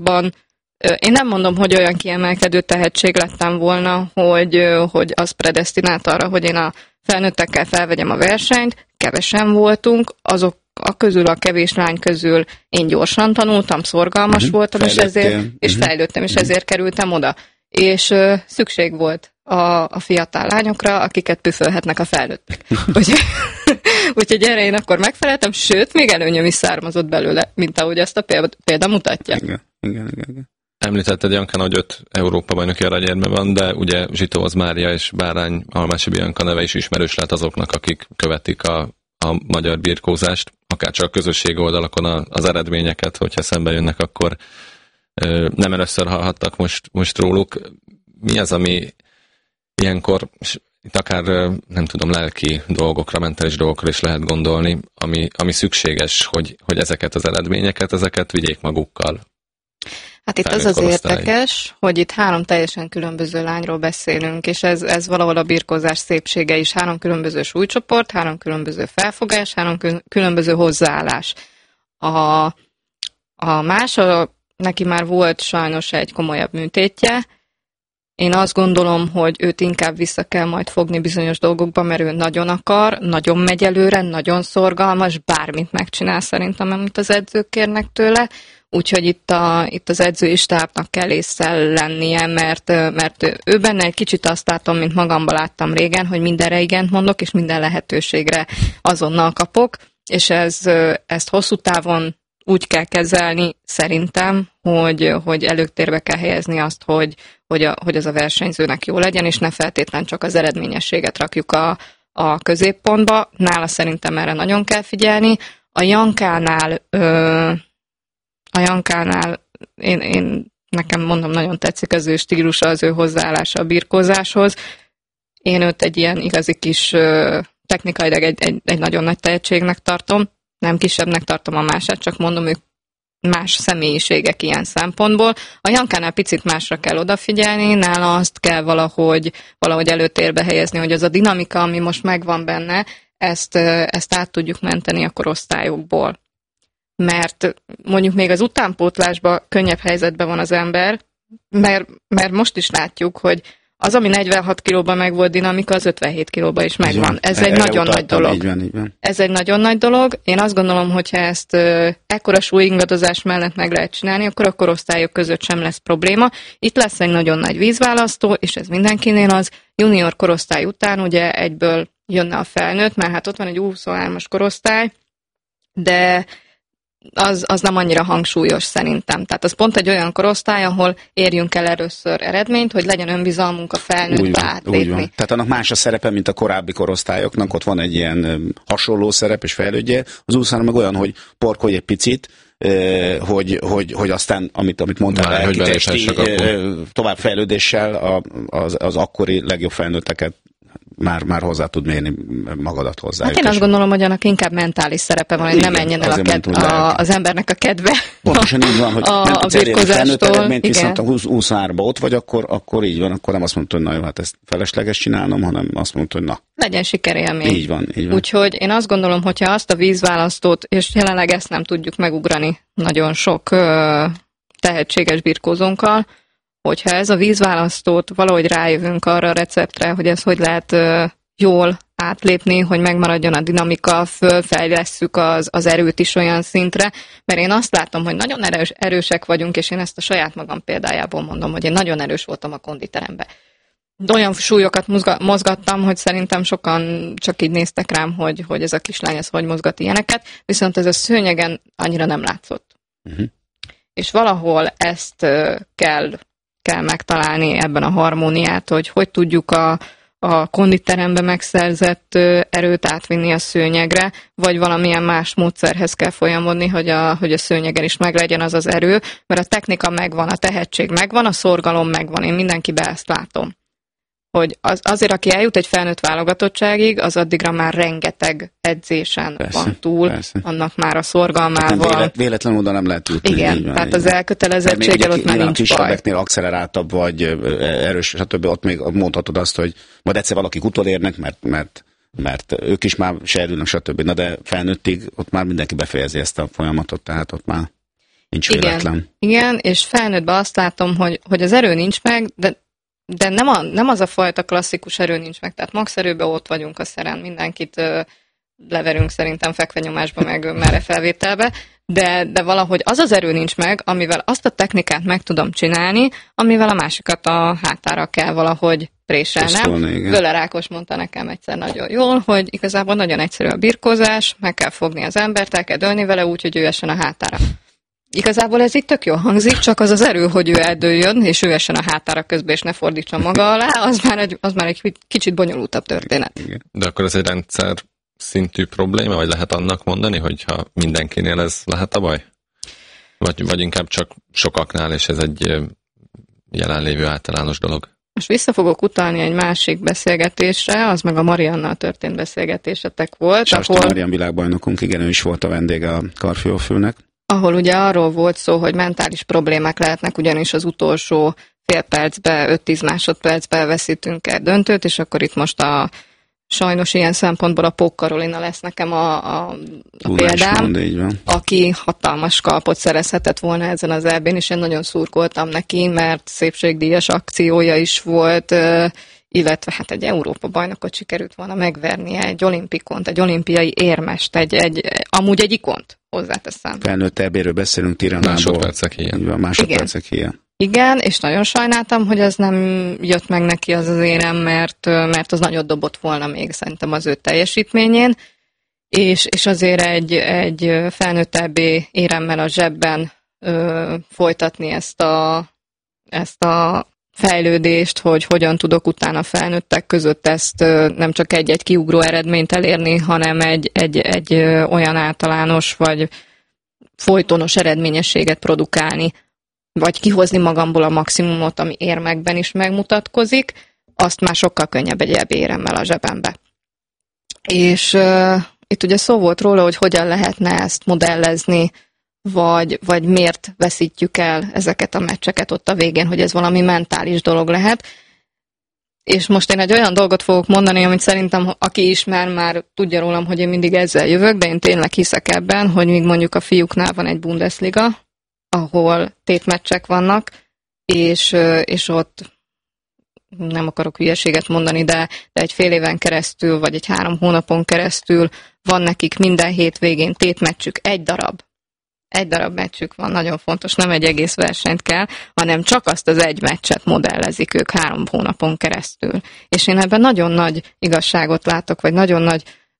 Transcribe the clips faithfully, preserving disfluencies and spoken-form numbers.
sportban én nem mondom, hogy olyan kiemelkedő tehetség lettem volna, hogy, hogy az predesztinált arra, hogy én a felnőttekkel felvegyem a versenyt. Kevesen voltunk, azok a közül, a kevés lány közül én gyorsan tanultam, szorgalmas uh-huh. voltam, és, ezért, uh-huh. és fejlődtem, és uh-huh. ezért kerültem oda. És uh, szükség volt a, a fiatal lányokra, akiket püfölhetnek a felnőttek. Úgyhogy, úgyhogy erre én akkor megfeleltem, sőt, még előnyöm is származott belőle, mint ahogy ezt a példa, példa mutatja. Igen, igen, igen. igen. Említetted, Janka, hogy öt Európa-bajnoki aranyérme van, de ugye Zsitóhoz Mária és Bárány Almási Bianca neve is ismerős lett azoknak, akik követik a, a magyar birkózást, akárcsak a közösség oldalakon a, az eredményeket, hogyha szembe jönnek, akkor ö, nem először hallhattak most, most róluk. Mi az, ami ilyenkor, itt akár nem tudom, lelki dolgokra, mentális dolgokra is lehet gondolni, ami, ami szükséges, hogy, hogy ezeket az eredményeket, ezeket vigyék magukkal? Hát itt az az érdekes, hogy itt három teljesen különböző lányról beszélünk, és ez, ez valahol a birkózás szépsége is. Három különböző súlycsoport, három különböző felfogás, három különböző hozzáállás. A, a más, a, neki már volt sajnos egy komolyabb műtétje. Én azt gondolom, hogy őt inkább vissza kell majd fogni bizonyos dolgokba, mert ő nagyon akar, nagyon megy előre, nagyon szorgalmas, bármit megcsinál szerintem, amit az edzők kérnek tőle. Úgyhogy itt, a, itt az edzői stábnak kell észre lennie, mert, mert ő benne egy kicsit azt látom, mint magamban láttam régen, hogy mindenre igent mondok, és minden lehetőségre azonnal kapok, és ez, ezt hosszú távon úgy kell kezelni szerintem, hogy, hogy előtérbe kell helyezni azt, hogy, hogy, a, hogy az a versenyzőnek jó legyen, és ne feltétlen csak az eredményességet rakjuk a, a középpontba. Nála szerintem erre nagyon kell figyelni. A Jankánál... Ö, A Jankánál én, én nekem mondom, nagyon tetszik az ő stílusa, az ő hozzáállása a birkózáshoz. Én őt egy ilyen igazi kis technikailag egy, egy, egy nagyon nagy tehetségnek tartom. Nem kisebbnek tartom a mását, csak mondom, ők más személyiségek ilyen szempontból. A Jankánál picit másra kell odafigyelni, nála azt kell valahogy, valahogy előtérbe helyezni, hogy az a dinamika, ami most megvan benne, ezt, ezt át tudjuk menteni a korosztályokból. Mert mondjuk még az utánpótlásban könnyebb helyzetben van az ember, mert, mert most is látjuk, hogy az, ami negyvenhat kilóban meg volt dinamika, az ötvenhét kilóban is megvan. Ez egy nagyon nagy dolog. Így van, így van. Ez egy nagyon nagy dolog. Én azt gondolom, hogyha ezt ekkora súlyingadozás mellett meg lehet csinálni, akkor a korosztályok között sem lesz probléma. Itt lesz egy nagyon nagy vízválasztó, és ez mindenkinél az. Junior korosztály után ugye egyből jönne a felnőtt, mert hát ott van egy huszonhármas korosztály, de Az, az nem annyira hangsúlyos szerintem. Tehát az pont egy olyan korosztály, ahol érjünk el először eredményt, hogy legyen önbizalmunk a felnőttbe átlépni. Tehát annak más a szerepe, mint a korábbi korosztályoknak, ott van egy ilyen hasonló szerep és fejlődje. Az úszának meg olyan, hogy porkolj egy picit, hogy, hogy, hogy aztán, amit, amit mondtál, Már, hogy testi továbbfejlődéssel az, az akkori legjobb felnőtteket Már, már hozzá tud mérni magadat hozzá. Hát én azt gondolom, hogy annak inkább mentális szerepe van, hogy nem menjen el a ked- a, az embernek a kedve. Pontosan így van, hogy a, nem tudsz elérni felnőtt eredményt, viszont a huszonháromba ott vagy, akkor, akkor így van, akkor nem azt mondta, hogy na jó, hát ezt felesleges csinálnom, hanem azt mondta, hogy na. Legyen sikerélmény. Így van, így van. Úgyhogy én azt gondolom, hogyha azt a vízválasztót, és jelenleg ezt nem tudjuk megugrani nagyon sok ö, tehetséges birkózónkkal, hogyha ez a vízválasztót valahogy rájövünk arra a receptre, hogy ez hogy lehet uh, jól átlépni, hogy megmaradjon a dinamika, fölfejlesszük az, az erőt is olyan szintre, mert én azt látom, hogy nagyon erős, erősek vagyunk, és én ezt a saját magam példájából mondom, hogy én nagyon erős voltam a konditeremben. Olyan súlyokat mozga, mozgattam, hogy szerintem sokan csak így néztek rám, hogy, hogy ez a kislány ez hogy mozgat ilyeneket, viszont ez a szőnyegen annyira nem látszott. Uh-huh. És valahol ezt uh, kell kell megtalálni ebben a harmóniát, hogy hogy tudjuk a, a konditerembe megszerzett erőt átvinni a szőnyegre, vagy valamilyen más módszerhez kell folyamodni, hogy a, hogy a szőnyegen is meglegyen az az erő, mert a technika megvan, a tehetség megvan, a szorgalom megvan, én mindenkiben ezt látom. Hogy az, azért, aki eljut egy felnőtt válogatottságig, az addigra már rengeteg edzésen persze, van túl, persze. Annak már a szorgalmával. Nem vélet, véletlenül oda nem lehet jutni. Igen, van, tehát az elkötelezettséggel ott már nincs baj. A kisebbeknél acceleráltabb vagy erős, stb. Ott még mondhatod azt, hogy majd egyszer valakik utolérnek, mert, mert, mert ők is már sérülnek, stb. Na de felnőttig ott már mindenki befejezi ezt a folyamatot, tehát ott már... nincs véletlen. Igen, igen, és felnőttben azt látom, hogy, hogy az erő nincs meg, de, de nem, a, nem az a fajta klasszikus erő nincs meg. Tehát max erőben ott vagyunk a szeren, mindenkit ö, leverünk szerintem fekvenyomásba, meg merre felvételbe, de, de valahogy az az erő nincs meg, amivel azt a technikát meg tudom csinálni, amivel a másikat a hátára kell valahogy préselnem. Völler Ákos mondta nekem egyszer nagyon jól, hogy igazából nagyon egyszerű a birkózás, meg kell fogni az embert, el kell dőlni vele úgy, hogy ő essen a hátára. Igazából ez itt tök jól hangzik, csak az az erő, hogy ő eldőljön, és ő essen a hátára közben, és ne fordítson maga alá, az már egy, az már egy kicsit bonyolultabb történet. De akkor ez egy rendszer szintű probléma, vagy lehet annak mondani, hogyha mindenkinél ez lehet a baj? Vagy, vagy inkább csak sokaknál, és ez egy jelenlévő általános dolog? Most vissza fogok utalni egy másik beszélgetésre, az meg a Mariannal történt beszélgetésetek volt. Sástó ahol... Marian világbajnokunk, igen, ő is volt a vendége a Karfiófülnek. Ahol ugye arról volt szó, hogy mentális problémák lehetnek, ugyanis az utolsó fél percbe, öt-tíz másodpercbe veszítünk el döntőt, és akkor itt most a sajnos ilyen szempontból a Pók Karolina lesz nekem a, a, a példám, mond, aki hatalmas kalpot szerezhetett volna ezen az é bén, és én nagyon szurkoltam neki, mert szépségdíjas akciója is volt, illetve hát egy Európa-bajnokot sikerült volna megvernie, egy olimpikont, egy olimpiai érmest, egy, egy, amúgy egy ikont, hozzáteszem. Felnőtt é béről beszélünk Tiranából. Másodpercek ilyen. Másodpercek ilyen. Igen, és nagyon sajnáltam, hogy az nem jött meg neki az az érem, mert, mert az nagyot dobott volna még szerintem az ő teljesítményén, és, és azért egy, egy felnőtt é bé éremmel a zsebben ö, folytatni ezt a, ezt a fejlődést, hogy hogyan tudok utána felnőttek között ezt ö, nem csak egy-egy kiugró eredményt elérni, hanem egy, egy, egy ö, olyan általános vagy folytonos eredményességet produkálni, vagy kihozni magamból a maximumot, ami érmekben is megmutatkozik, azt már sokkal könnyebb egy é bé éremmel a zsebembe. És uh, itt ugye szó volt róla, hogy hogyan lehetne ezt modellezni, vagy, vagy miért veszítjük el ezeket a meccseket ott a végén, hogy ez valami mentális dolog lehet. És most én egy olyan dolgot fogok mondani, amit szerintem aki ismer, már tudja rólam, hogy én mindig ezzel jövök, de én tényleg hiszek ebben, hogy még mondjuk a fiúknál van egy Bundesliga, ahol tétmeccsek vannak, és, és ott nem akarok hülyeséget mondani, de, de egy fél éven keresztül, vagy egy három hónapon keresztül van nekik minden hétvégén tétmeccsük, egy darab. Egy darab meccsük van, nagyon fontos, nem egy egész versenyt kell, hanem csak azt az egy meccset modellezik ők három hónapon keresztül. És én ebben nagyon nagy igazságot látok, vagy nagyon nagy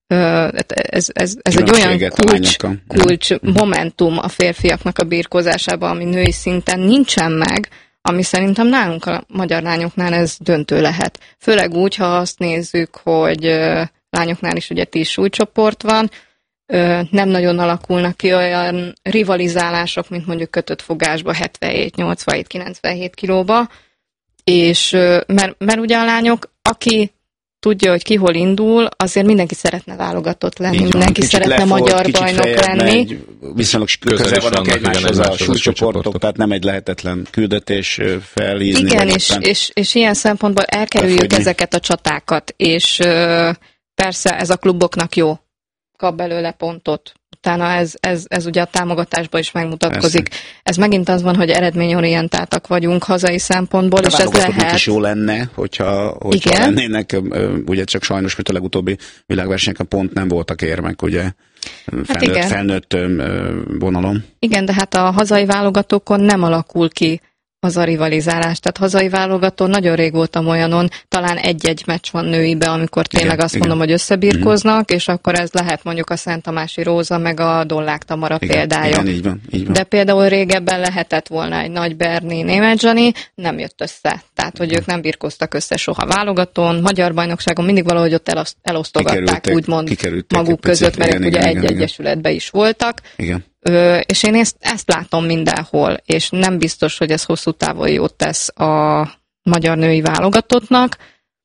Ez, ez, ez egy olyan kulcs, kulcs momentum a férfiaknak a birkózásában, ami női szinten nincsen meg, ami szerintem nálunk a magyar lányoknál ez döntő lehet. Főleg úgy, ha azt nézzük, hogy lányoknál is ugye tíz súlycsoport van, nem nagyon alakulnak ki olyan rivalizálások, mint mondjuk kötött fogásba hetvenhét, nyolcvanhét, kilencvenhét kilóba, és mert, mert ugye a lányok, aki tudja, hogy ki hol indul, azért mindenki szeretne válogatott lenni, van, mindenki szeretne lefolt, magyar bajnok lenni. Megy, viszonylag közel vannak egymáshoz a súlycsoportok, tehát nem egy lehetetlen küldetés felhízni. Igen, és, és, és ilyen szempontból elkerüljük elfogyni ezeket a csatákat, és persze ez a kluboknak jó, kap belőle pontot. Utána ez, ez, ez ugye a támogatásban is megmutatkozik. Persze. Ez megint az van, hogy eredményorientáltak vagyunk hazai szempontból, de és ez lehet. Is jó lenne, hogyha, hogyha lennének, ugye csak sajnos, hogy a legutóbbi világversenyeken pont nem voltak érmek, ugye felnőtt, hát felnőtt vonalon. Igen, de hát a hazai válogatókon nem alakul ki az a rivalizálás. Tehát hazai válogató nagyon rég voltam olyanon, talán egy-egy meccs van nőibe, amikor tényleg igen, azt igen. mondom, hogy összebirkóznak, uh-huh. és akkor ez lehet mondjuk a Szent Tamási Róza, meg a Dollák Tamara igen, példája. Igen, így van, így van. De például régebben lehetett volna egy Nagy Berni, Németh Zsani, nem jött össze. Tehát, hogy ők nem birkóztak össze soha válogatón, magyar bajnokságon, mindig valahogy ott eloszt, elosztogatták, úgymond maguk között, mert igen, ugye igen, egy igen, egyesületben is voltak. Igen. Ö, és én ezt, ezt látom mindenhol, és nem biztos, hogy ez hosszú távon jót tesz a magyar női válogatottnak.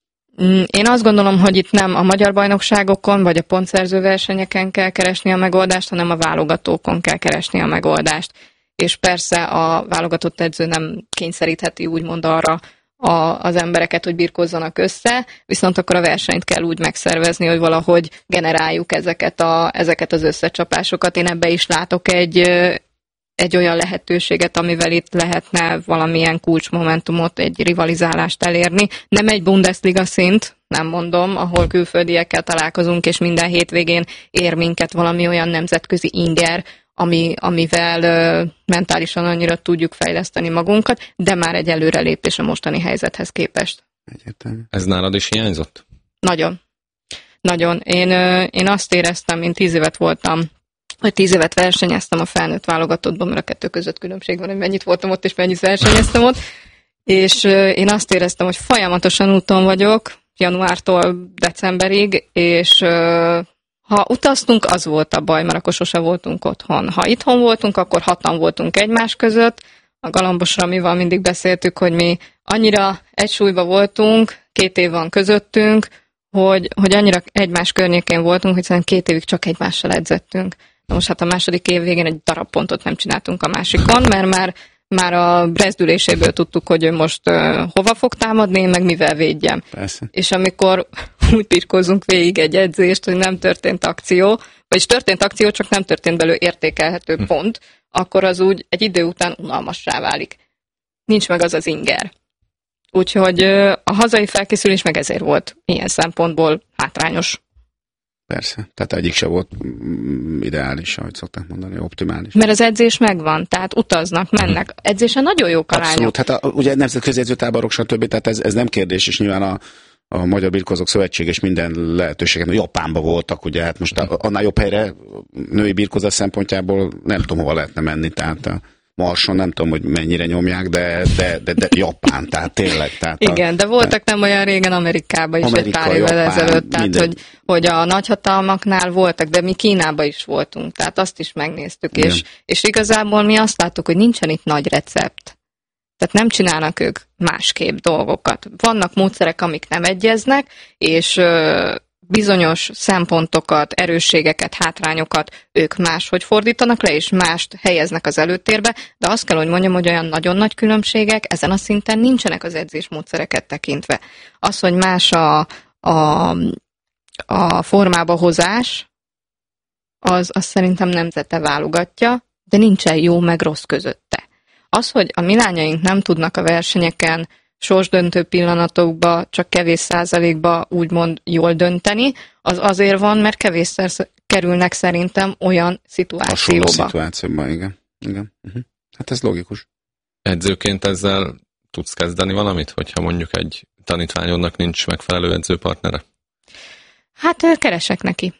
Én azt gondolom, hogy itt nem a magyar bajnokságokon, vagy a pontszerző versenyeken kell keresni a megoldást, hanem a válogatókon kell keresni a megoldást. És persze a válogatott edző nem kényszerítheti úgymond arra a, az embereket, hogy birkózzanak össze, viszont akkor a versenyt kell úgy megszervezni, hogy valahogy generáljuk ezeket, a, ezeket az összecsapásokat. Én ebbe is látok egy, egy olyan lehetőséget, amivel itt lehetne valamilyen kulcsmomentumot, egy rivalizálást elérni. Nem egy Bundesliga szint, nem mondom, ahol külföldiekkel találkozunk, és minden hétvégén ér minket valami olyan nemzetközi inger, ami, amivel uh, mentálisan annyira tudjuk fejleszteni magunkat, de már egy előrelépés a mostani helyzethez képest. Egyértelmű. Ez nálad is hiányzott? Nagyon. Nagyon. Én, uh, én azt éreztem, én tíz évet voltam, vagy tíz évet versenyeztem a felnőtt válogatottban, mert a kettő között különbség van, hogy mennyit voltam ott, és mennyit versenyeztem ott, és uh, én azt éreztem, hogy folyamatosan úton vagyok, januártól decemberig, és uh, ha utaztunk, az volt a baj, mert akkor sose voltunk otthon. Ha itthon voltunk, akkor hatan voltunk egymás között. A Galambos Ramival mindig beszéltük, hogy mi annyira egy súlyba voltunk, két év van közöttünk, hogy, hogy annyira egymás környékén voltunk, hogy szerintem két évig csak egymással edzettünk. Na most hát a második év végén egy darab pontot nem csináltunk a másikon, mert már, már a brezdüléséből tudtuk, hogy ő most uh, hova fog támadni, én meg mivel védjem. Persze. És amikor úgy pirkózunk végig egy edzést, hogy nem történt akció, vagyis történt akció, csak nem történt belőle értékelhető hm. pont, akkor az úgy egy idő után unalmassá válik. Nincs meg az az inger. Úgyhogy a hazai felkészülés meg ezért volt ilyen szempontból hátrányos. Persze, tehát egyik se volt ideális, ahogy szokták mondani, optimális. Mert az edzés megvan, tehát utaznak, mennek. Edzésen nagyon jók a lányok. Abszolút, hát a, ugye nemzetközi edzőtáborok, stb., tehát ez, ez nem kérdés, és nyilván a, a Magyar Birkózók Szövetség és minden lehetőségen, Japánban voltak, ugye, hát most a, annál jobb helyre női birkózás szempontjából nem tudom, hova lehetne menni, tehát a Marson nem tudom, hogy mennyire nyomják, de, de, de, de Japán, tehát tényleg. Tehát igen, a, de voltak nem olyan régen Amerikában is, Amerika, egy pár évvel Japán, ezelőtt, tehát minden. hogy, hogy a nagyhatalmaknál voltak, de mi Kínában is voltunk, tehát azt is megnéztük, és, és igazából mi azt láttuk, hogy nincsen itt nagy recept. Tehát nem csinálnak ők másképp dolgokat. Vannak módszerek, amik nem egyeznek, és ö, bizonyos szempontokat, erősségeket, hátrányokat ők máshogy fordítanak le, és mást helyeznek az előtérbe, de azt kell, hogy mondjam, hogy olyan nagyon nagy különbségek ezen a szinten nincsenek az edzésmódszereket tekintve. Az, hogy más a, a, a formába hozás, az, az szerintem nemzete válogatja, de nincsen jó meg rossz közötte. Az, hogy a mi lányaink nem tudnak a versenyeken sorsdöntő pillanatokban csak kevés százalékba úgymond jól dönteni, az azért van, mert kevésszer kerülnek szerintem olyan szituációba. Hasonló szituációban, igen. igen. Uh-huh. Hát ez logikus. Edzőként ezzel tudsz kezdeni valamit, hogyha mondjuk egy tanítványodnak nincs megfelelő edzőpartnere? Hát keresek neki.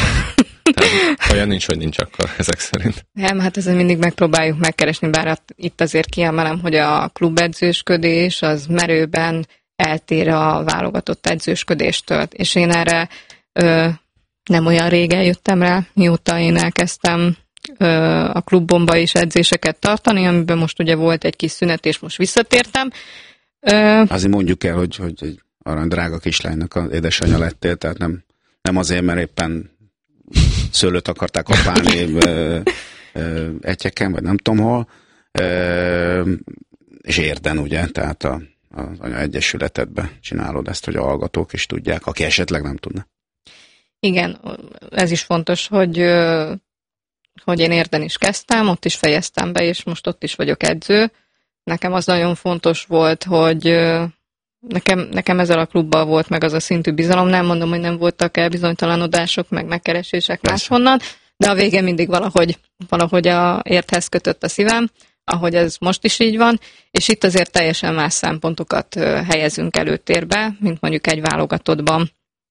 Tehát olyan nincs, hogy nincs akkor ezek szerint. Nem, hát ezen mindig megpróbáljuk megkeresni, bár itt azért kiemelem, hogy a klubedzősködés az merőben eltér a válogatott edzősködéstől. És én erre ö, nem olyan régen jöttem rá, mióta én elkezdtem ö, a klubomba is edzéseket tartani, amiben most ugye volt egy kis szünet, és most visszatértem. Ö, Azért mondjuk el, hogy, hogy egy arany drága kislánynak az édesanyja lettél, tehát nem, nem azért, mert éppen szőlőt akarták kapálni egyeken, vagy nem tudom hol, ö, és Érden, ugye, tehát a, az Anya Egyesületedbe csinálod ezt, hogy a hallgatók is tudják, aki esetleg nem tudna. Igen, ez is fontos, hogy, hogy én Érden is kezdtem, ott is fejeztem be, és most ott is vagyok edző. Nekem az nagyon fontos volt, hogy Nekem, nekem ezzel a klubbal volt meg az a szintű bizalom, nem mondom, hogy nem voltak elbizonytalanodások, meg megkeresések máshonnan, de a vége mindig valahogy, valahogy a Érthez kötött a szívem, ahogy ez most is így van, és itt azért teljesen más szempontokat helyezünk előtérbe, mint mondjuk egy válogatottban.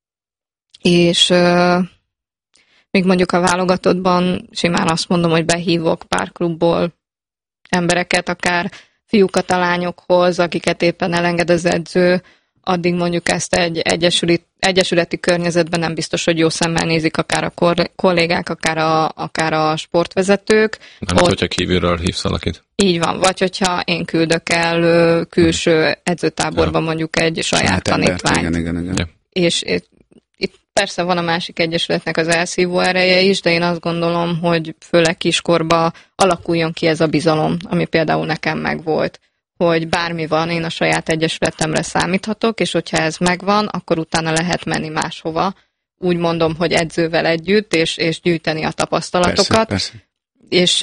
És euh, még mondjuk a válogatottban simán azt mondom, hogy behívok pár klubból embereket, akár fiúkat a lányokhoz, akiket éppen elenged az edző, addig mondjuk ezt egy egyesület, egyesületi környezetben nem biztos, hogy jó szemmel nézik akár a kor, kollégák, akár a, akár a sportvezetők. Nem, ott, hogyha kívülről hívsz valakit. Így van, vagy hogyha én küldök el külső edzőtáborban ja. mondjuk egy saját, saját tanítványt. Igen, igen, igen. Ja. És itt persze van a másik egyesületnek az elszívó ereje is, de én azt gondolom, hogy főleg kiskorba alakuljon ki ez a bizalom, ami például nekem megvolt, hogy bármi van, én a saját egyesületemre számíthatok, és hogyha ez megvan, akkor utána lehet menni máshova. Úgy mondom, hogy edzővel együtt, és, és gyűjteni a tapasztalatokat. Persze, persze. és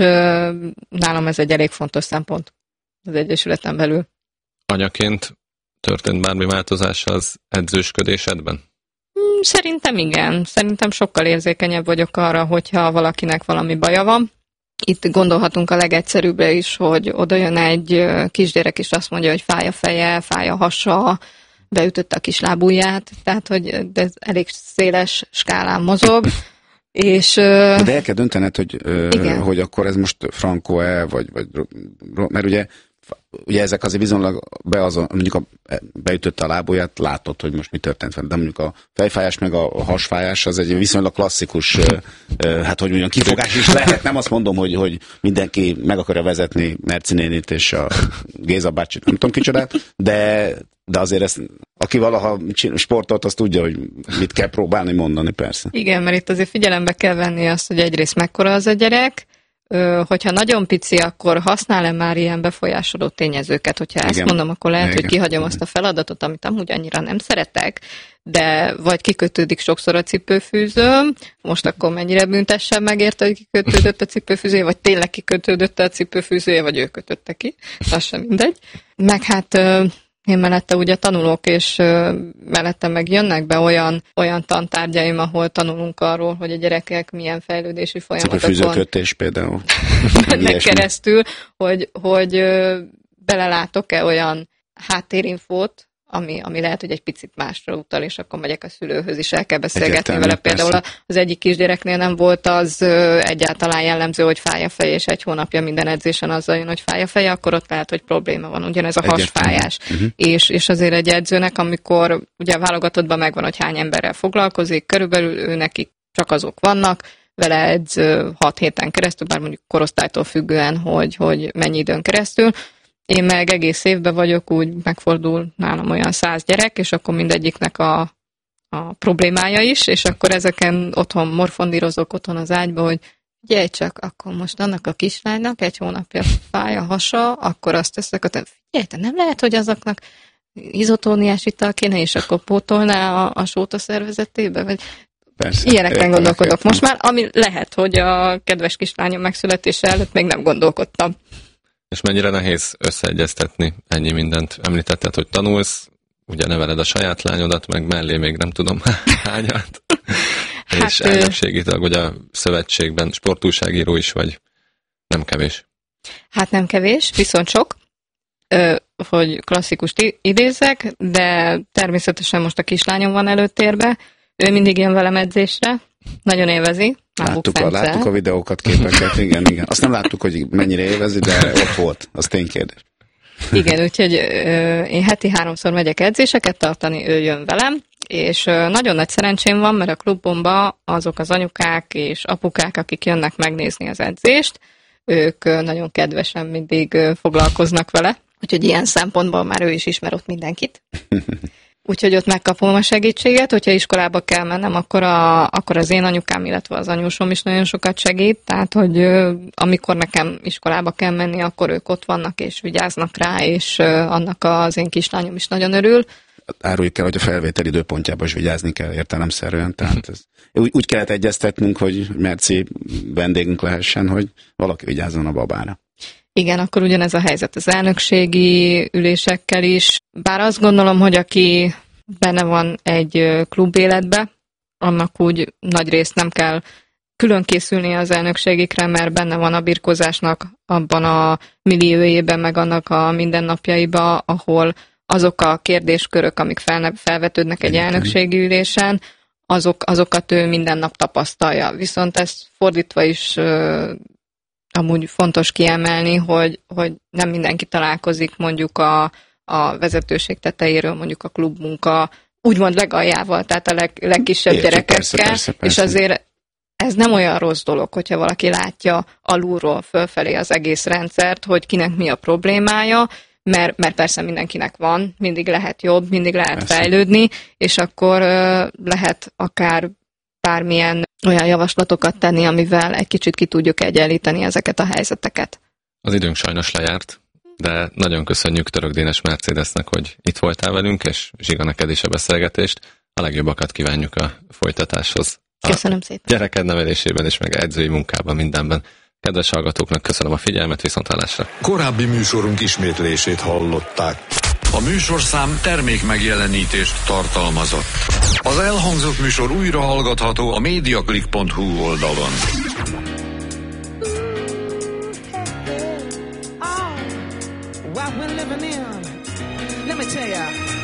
nálam ez egy elég fontos szempont az Egyesületen belül. Anyaként történt bármi változás az edzősködésedben? Szerintem igen. Szerintem sokkal érzékenyebb vagyok arra, hogyha valakinek valami baja van. Itt gondolhatunk a legegyszerűbbre is, hogy oda jön egy kisgyerek, és azt mondja, hogy fáj a feje, fáj a hasa, beütötte a kis lábujját, tehát hogy ez elég széles skálán mozog. És, de el kell döntened, hogy, hogy akkor ez most frankó-e, vagy, vagy mert ugye Ugye ezek azért viszonylag be azon, mondjuk a, beütötte a lábujját, látod, hogy most mi történt vele, de mondjuk a fejfájás meg a hasfájás az egy viszonylag klasszikus, hát hogy mondjam, kifogás is lehet. Nem azt mondom, hogy, hogy mindenki meg akarja vezetni Merci nénit és a Géza bácsit, nem tudom kicsodát, de, de azért ezt, aki valaha sportolt, az tudja, hogy mit kell próbálni mondani, persze. Igen, mert itt azért figyelembe kell venni azt, hogy egyrészt mekkora az a gyerek, hogyha nagyon pici, akkor használ-e már ilyen befolyásoló tényezőket? Hogyha igen. Ezt mondom, akkor lehet, igen. Hogy kihagyom azt a feladatot, amit amúgy annyira nem szeretek, de vagy kikötődik sokszor a cipőfűzőm, most akkor mennyire büntessem megérte, hogy kikötődött a cipőfűzője, vagy tényleg kikötődött a cipőfűzője, vagy ő kötötte ki, az sem mindegy. Meg hát én mellette ugye tanulok, és mellette meg jönnek be olyan, olyan tantárgyaim, ahol tanulunk arról, hogy a gyerekek milyen fejlődési folyamatokon fűzőkötés például mennek keresztül, hogy, hogy belelátok-e olyan háttérinfót, ami, ami lehet, hogy egy picit másra utal, és akkor megyek a szülőhöz is, el kell beszélgetni vele. Például persze. Az egyik kisgyereknél nem volt az egyáltalán jellemző, hogy fáj a feje, és egy hónapja minden edzésen azzal jön, hogy fáj a feje, akkor ott lehet, hogy probléma van, ugyanez a hasfájás. Uh-huh. És, és azért egy edzőnek, amikor ugye a válogatottban megvan, hogy hány emberrel foglalkozik, körülbelül ő neki csak azok vannak, vele edz hat héten keresztül, bár mondjuk korosztálytól függően, hogy, hogy mennyi időn keresztül. Én meg egész évben vagyok, úgy megfordul nálam olyan száz gyerek, és akkor mindegyiknek a, a problémája is, és akkor ezeken otthon morfondírozok otthon az ágyba, hogy figyelj csak, akkor most annak a kislánynak egy hónapja fáj a hasa, akkor azt teszek, hogy figyelj, te nem lehet, hogy azoknak izotóniás ital kéne, és akkor pótolná a, a sót a szervezetébe, vagy persze, ilyeneken gondolkodok értem. Most már, ami lehet, hogy a kedves kislányom megszületése előtt még nem gondolkodtam. És mennyire nehéz összeegyeztetni ennyi mindent? Említetted, hogy tanulsz, ugye neveled a saját lányodat, meg mellé még nem tudom hányat. Hát, és elnökségi tag, vagy a szövetségben sportújságíró is vagy. Nem kevés. Hát nem kevés, viszont sok, hogy klasszikust idézek, de természetesen most a kislányom van előtérbe. Ő mindig jön velem edzésre, nagyon élvezi. Láttuk a, láttuk a videókat, képeket, igen, igen. Azt nem láttuk, hogy mennyire élvezi, de ott volt, az ténykérdés. Igen, úgyhogy ö, én heti háromszor megyek edzéseket tartani, ő jön velem, és ö, nagyon nagy szerencsém van, mert a klubomban azok az anyukák és apukák, akik jönnek megnézni az edzést, ők ö, nagyon kedvesen mindig ö, foglalkoznak vele, úgyhogy ilyen szempontból már ő is ismer ott mindenkit. Úgyhogy ott megkapom a segítséget, hogyha iskolába kell mennem, akkor, a, akkor az én anyukám, illetve az anyósom is nagyon sokat segít, tehát, hogy ö, amikor nekem iskolába kell menni, akkor ők ott vannak és vigyáznak rá, és ö, annak az én kislányom is nagyon örül. Áruljuk el, hogy a felvétel időpontjában is vigyázni kell értelemszerűen, tehát ez, úgy, úgy kellett egyeztetnünk, hogy Merci vendégünk lehessen, hogy valaki vigyázzon a babára. Igen, akkor ugyanez a helyzet az elnökségi ülésekkel is. Bár azt gondolom, hogy aki benne van egy klubéletbe, annak úgy nagy részt nem kell külön készülni az elnökségikre, mert benne van a birkózásnak abban a milliójében, meg annak a mindennapjaiba, ahol azok a kérdéskörök, amik fel, felvetődnek egy elnökségi ülésen, azok, azokat ő minden nap tapasztalja. Viszont ezt fordítva is amúgy fontos kiemelni, hogy, hogy nem mindenki találkozik mondjuk a, a vezetőség tetejéről, mondjuk a klubmunka úgymond legaljával, tehát a leg, legkisebb Értjük, gyerekekkel, persze, persze, persze. És azért ez nem olyan rossz dolog, hogyha valaki látja alulról fölfelé az egész rendszert, hogy kinek mi a problémája, mert, mert persze mindenkinek van, mindig lehet jobb, mindig lehet persze. fejlődni, és akkor uh, lehet akár bármilyen olyan javaslatokat tenni, amivel egy kicsit ki tudjuk egyenlíteni ezeket a helyzeteket. Az időnk sajnos lejárt, de nagyon köszönjük Török Dénes Mercedesnek, hogy itt voltál velünk, és Zsiga, neked is a beszélgetést. A legjobbakat kívánjuk a folytatáshoz. Köszönöm szépen. Gyereked nevelésében és meg edzői munkában, mindenben. Kedves hallgatóknak köszönöm a figyelmet, viszonthallásra. Korábbi műsorunk ismétlését hallották. A műsorszám termék megjelenítést tartalmazott. Az elhangzott műsor újra hallgatható a mediaclick pont hu oldalon. What we're living in, let me tell ya.